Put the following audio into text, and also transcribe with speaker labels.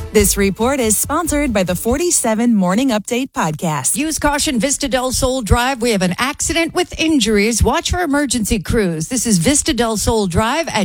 Speaker 1: This report is sponsored by the 47 Morning Update podcast.
Speaker 2: Use caution, Vista Del Sol Drive. We have an accident with injuries. Watch for emergency crews. This is Vista Del Sol Drive at